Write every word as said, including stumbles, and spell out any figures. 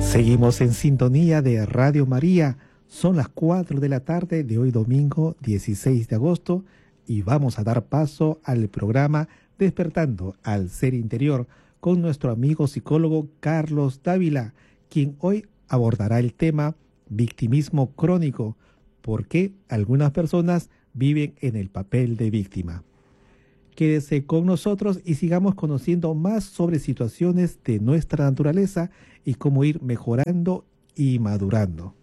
Seguimos en sintonía de Radio María. Son las cuatro de la tarde de hoy domingo dieciséis de agosto y vamos a dar paso al programa Despertando al Ser Interior con nuestro amigo psicólogo Carlos Dávila, quien hoy abordará el tema victimismo crónico, por qué algunas personas viven en el papel de víctima. Quédese con nosotros y sigamos conociendo más sobre situaciones de nuestra naturaleza y cómo ir mejorando y madurando.